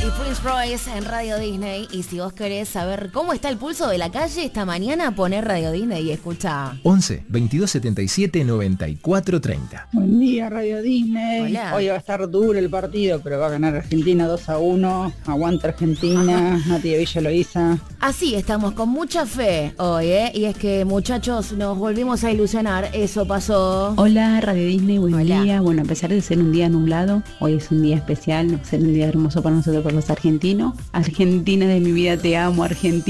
Prince Royce en Radio Disney. Y si vos querés saber cómo está el pulso de la calle esta mañana, poné Radio Disney y escucha. 11 22 77 94 30. Buen día, Radio Disney. Hola. Hoy va a estar duro el partido, pero va a ganar Argentina 2-1. Aguanta Argentina. Nati de Villa Loíza. Así estamos con mucha fe hoy, ¿eh? Y es que, muchachos, nos volvimos a ilusionar. Eso pasó. Hola, Radio Disney, buen Hola. día. Bueno, a pesar de ser un día nublado, hoy es un día especial, ser un día hermoso para nosotros, por los argentinos. Argentina de mi vida, te amo, Argentina.